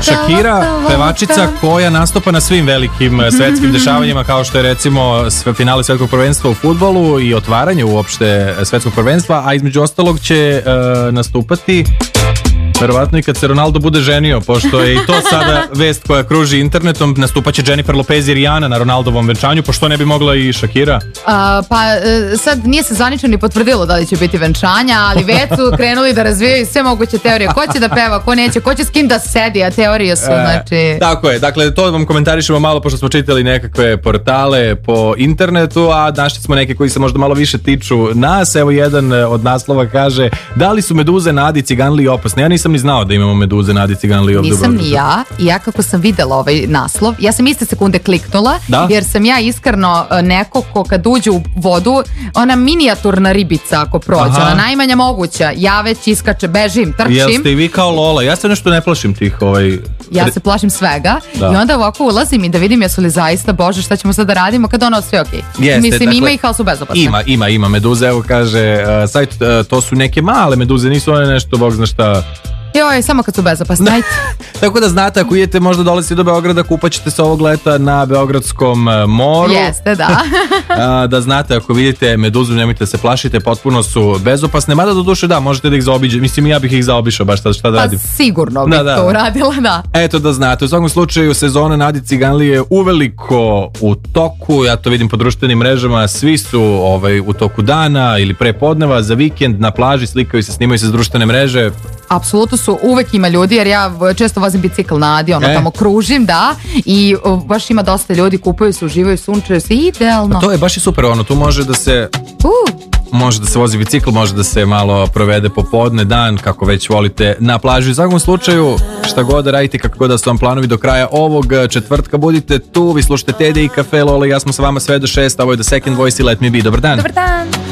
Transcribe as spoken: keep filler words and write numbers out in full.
Shakira, pevačica koja nastupa na svim velikim svetskim dešavanjima, kao što je recimo sve finale svetskog prvenstva u fudbalu i otvaranje uopšte svetskog prvenstva, a između ostalog će uh, nastupati verovatno i kad se Ronaldo bude ženio, pošto je i to sada vest koja kruži internetom. Nastupaće Jennifer Lopez i Rihanna na Ronaldovom venčanju, pošto ne bi mogla i Shakira? A, pa sad nije se zvanično ni potvrdilo da li će biti venčanja, ali već su krenuli da razvijaju sve moguće teorije. Ko će da peva, ko neće, ko će s kim da sedi, a teorije su, znači... E, tako je, dakle to vam komentarišemo malo, pošto smo čitali nekakve portale po internetu, a našli smo neke koji se možda malo više tiču nas. Evo jedan od naslova kaže: da li su meduze na Adi Ciganliji opasne? Ja nisam ni znao da imamo meduze na Adi Ciganliji ovdje. Nisam ni ja, i ja kako sam videla ovaj naslov, ja sam iste sekunde kliknula, da? Jer sam ja iskreno neko ko kad uđe u vodu, ona minijaturna ribica ako prođe, ona najmanja moguća, ja već iskače, bežim, trčim. Jel ste i vi kao Lola? Ja se nešto ne plašim tih ovaj... Ja se plašim svega, da. I onda ovako ulazim i da vidim jesu li zaista, bože, šta ćemo sad da radimo kad ono sve okej. Okay. Mislim, dakle, ima ih, ali su bezopasne. Ima, ima, ima meduze, evo kaže uh, sajt, uh, to su neke male meduze, nisu one nešto, bog zna šta. Joj, samo kad su bezopasne. Tako da znate, ako idete možda dolaziti do Beograda, kupaćete se ovog leta na Beogradskom moru. Jeste, da. A, da znate, ako vidite meduzu, nemojte se plašite, potpuno su bezopasne. Mada do duše da, možete da ih zaobiđete. Mislim, ja bih ih zaobišao, baš šta, šta da radim. Pa sigurno bih da, da. to uradila, da. Eto da znate, u svakom slučaju sezona na Adi Ciganliji je uveliko u toku. Ja to vidim po društvenim mrežama. Svi su ovaj, u toku dana ili pre podneva, za vikend na plaži, slikaju se, snimaju se s društvene mreže. Apsolutno su, uvek ima ljudi, jer ja često vozim bicikl na Adi, ono e. tamo kružim, da, i o, baš ima dosta ljudi, kupuju se, uživaju, sunčaju se, idealno. Pa to je baš i super, ono, tu može da se... Uh. Može da se vozi bicikl, može da se malo provede popodne, dan, kako već volite, na plaži. U svakom slučaju, šta god da radite, kako god da su vam planovi do kraja ovog četvrtka, budite tu, vi slušate Tede i Kafe, Lola i ja smo sa vama sve do šest, ovo je The Second Voice i Let Me Be. Dobar dan. Dobar dan.